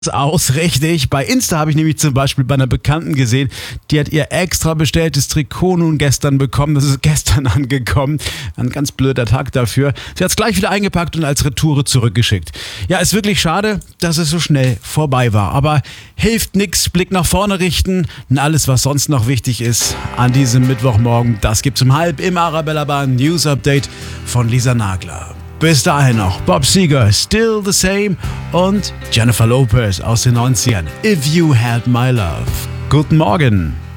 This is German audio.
Aus, richtig. Bei Insta habe ich nämlich zum Beispiel bei einer Bekannten gesehen, die hat ihr extra bestelltes Trikot nun gestern bekommen. Das ist gestern angekommen. Ein ganz blöder Tag dafür. Sie hat es gleich wieder eingepackt und als Retoure zurückgeschickt. Ja, ist wirklich schade, dass es so schnell vorbei war. Aber hilft nix. Blick nach vorne richten und alles, was sonst noch wichtig ist an diesem Mittwochmorgen, das gibt's um 12 im Arabella Bahn News Update von Lisa Nagler. Bis dahin noch Bob Seger, Still the Same und Jennifer Lopez aus den 90ern, If You Had My Love. Guten Morgen.